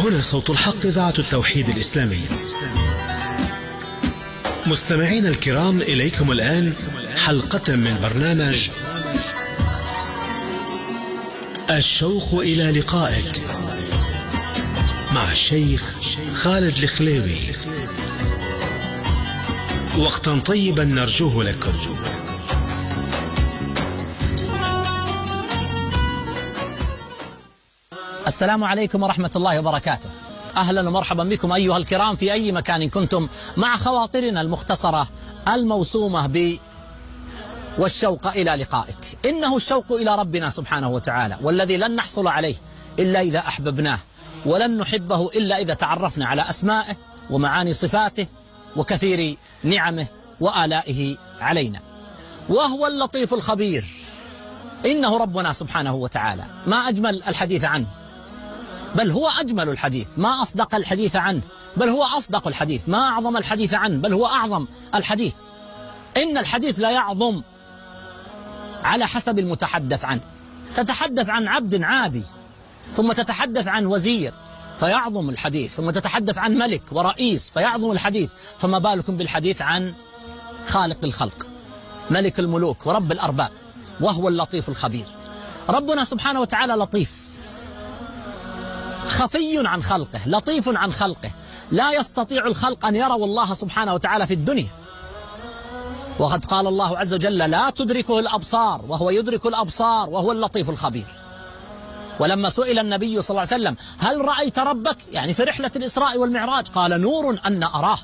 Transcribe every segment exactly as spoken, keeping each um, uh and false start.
هنا صوت الحق، إذاعة التوحيد الإسلامي. مستمعين الكرام، إليكم الآن حلقة من برنامج الشوق إلى لقائك مع الشيخ خالد الخليوي. وقتا طيبا نرجوه لكم. السلام عليكم ورحمة الله وبركاته. أهلا ومرحبا بكم أيها الكرام في أي مكان كنتم مع خواطرنا المختصرة الموسومة ب والشوق إلى لقائك. إنه الشوق إلى ربنا سبحانه وتعالى، والذي لن نحصل عليه إلا إذا أحببناه، ولن نحبه إلا إذا تعرفنا على أسمائه ومعاني صفاته وكثير نعمه وآلائه علينا. وهو اللطيف الخبير، إنه ربنا سبحانه وتعالى. ما أجمل الحديث عنه، بل هو أجمل الحديث. ما أصدق الحديث عنه، بل هو أصدق الحديث. ما أعظم الحديث عنه، بل هو أعظم الحديث. إن الحديث لا يعظم على حسب المتحدث عنه. تتحدث عن عبد عادي، ثم تتحدث عن وزير فيعظم الحديث، ثم تتحدث عن ملك ورئيس فيعظم الحديث، فما بالكم بالحديث عن خالق الخلق، ملك الملوك ورب الأرباب، وهو اللطيف الخبير. ربنا سبحانه وتعالى لطيف، خفي عن خلقه، لطيف عن خلقه. لا يستطيع الخلق أن يروا الله سبحانه وتعالى في الدنيا. وقد قال الله عز وجل: لا تدركه الأبصار وهو يدرك الأبصار وهو اللطيف الخبير. ولما سئل النبي صلى الله عليه وسلم: هل رأيت ربك؟ يعني في رحلة الإسراء والمعراج، قال: نور أن أراه.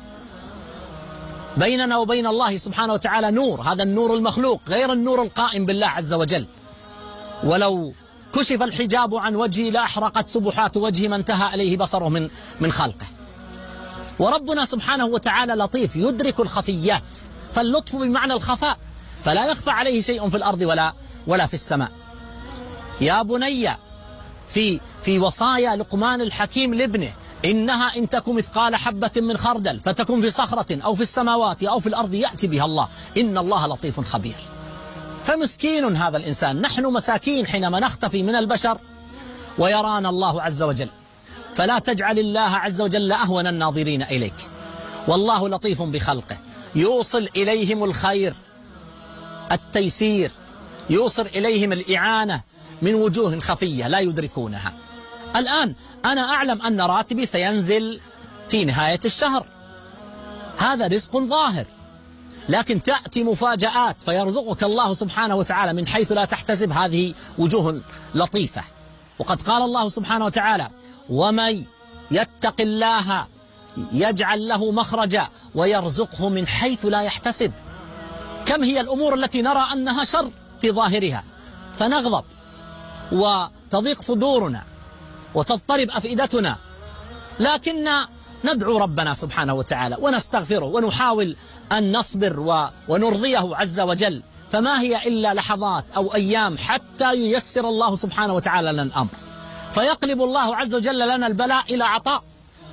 بيننا وبين الله سبحانه وتعالى نور، هذا النور المخلوق غير النور القائم بالله عز وجل. ولو كشف الحجاب عن وجهي لأحرقت سبحات وجهي ما انتهى إليه بصره من من خلقه. وربنا سبحانه وتعالى لطيف يدرك الخفيات، فاللطف بمعنى الخفاء، فلا يخفى عليه شيء في الأرض ولا ولا في السماء. يا بني، في في وصايا لقمان الحكيم لابنه: إنها إن تكن مثقال حبة من خردل فتكن في صخرة أو في السماوات أو في الأرض يأتي بها الله، إن الله لطيف خبير. فمسكين هذا الإنسان، نحن مساكين حينما نختفي من البشر ويرانا الله عز وجل. فلا تجعل الله عز وجل أهون الناظرين إليك. والله لطيف بخلقه، يوصل إليهم الخير، التيسير، يوصل إليهم الإعانة من وجوه خفية لا يدركونها. الآن أنا أعلم أن راتبي سينزل في نهاية الشهر، هذا رزق ظاهر، لكن تأتي مفاجآت فيرزقك الله سبحانه وتعالى من حيث لا تحتسب. هذه وجوه لطيفة. وقد قال الله سبحانه وتعالى: ومن يتق الله يجعل له مخرجا ويرزقه من حيث لا يحتسب. كم هي الأمور التي نرى أنها شر في ظاهرها فنغضب وتضيق صدورنا وتضطرب أفئدتنا، لكن ندعو ربنا سبحانه وتعالى ونستغفره ونحاول أن نصبر ونرضيه عز وجل. فما هي إلا لحظات أو أيام حتى ييسر الله سبحانه وتعالى لنا الأمر، فيقلب الله عز وجل لنا البلاء إلى عطاء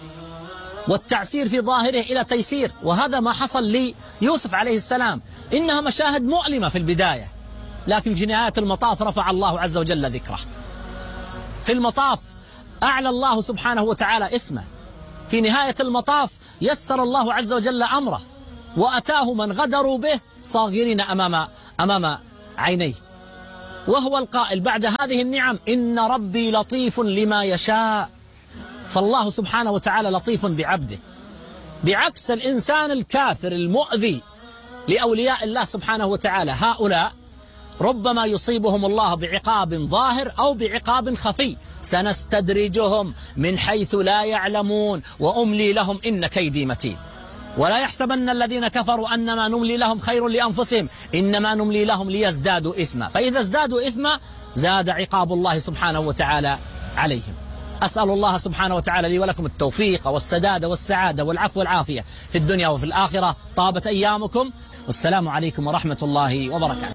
والتعسير في ظاهره إلى تيسير. وهذا ما حصل ليوسف عليه السلام. إنها مشاهد مؤلمة في البداية، لكن في نهاية المطاف رفع الله عز وجل ذكره. في المطاف أعلى الله سبحانه وتعالى اسمه. في نهاية المطاف يسر الله عز وجل أمره، وأتاه من غدروا به صاغرين أمام أمام عينيه. وهو القائل بعد هذه النعم: إن ربي لطيف لما يشاء. فالله سبحانه وتعالى لطيف بعبده، بعكس الإنسان الكافر المؤذي لأولياء الله سبحانه وتعالى. هؤلاء ربما يصيبهم الله بعقاب ظاهر أو بعقاب خفي. سنستدرجهم من حيث لا يعلمون وأملي لهم إن كيدي متين. ولا يحسبن الذين كفروا أنما نملي لهم خير لأنفسهم إنما نملي لهم ليزدادوا إثما، فإذا ازدادوا إثما زاد عقاب الله سبحانه وتعالى عليهم. أسأل الله سبحانه وتعالى لي ولكم التوفيق والسداد والسعادة والعفو والعافية في الدنيا وفي الآخرة. طابت أيامكم، والسلام عليكم ورحمة الله وبركاته.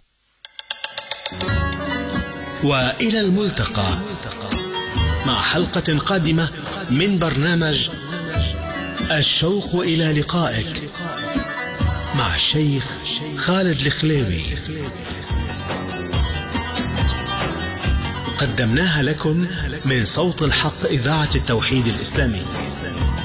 وإلى الملتقى مع حلقة قادمة من برنامج الشوق إلى لقائك مع الشيخ خالد الخليوي. قدمناها لكم من صوت الحق إذاعة التوحيد الإسلامي.